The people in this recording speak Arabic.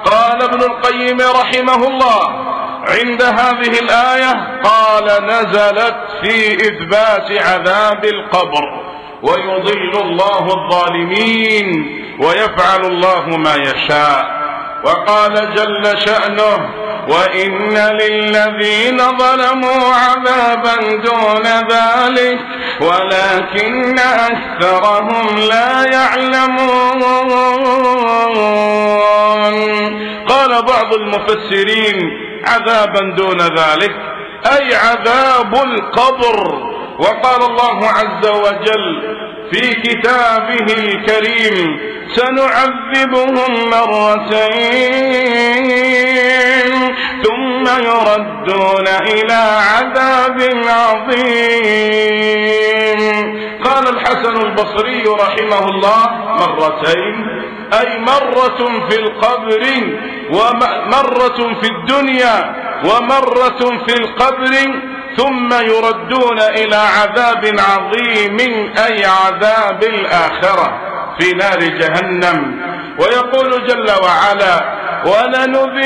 قال ابن القيم رحمه الله عند هذه الآية، قال نزلت في إثبات عذاب القبر، ويضل الله الظالمين ويفعل الله ما يشاء. وقال جل شأنه: وإن للذين ظلموا عذابا دون ذلك ولكن أكثرهم لا يعلمون. قال بعض المفسرين: عذابا دون ذلك أي عذاب القبر. وقال الله عز وجل في كتابه الكريم: سنعذبهم مرتين ثم يردون إلى عذاب عظيم. قال الحسن البصري رحمه الله: مرتين أي مرة في القبر ومرة في الدنيا ومرة في القبر، ثم يردون إلى عذاب عظيم أي عذاب الآخرة في نار جهنم. ويقول جل وعلا: ولنذيقنهم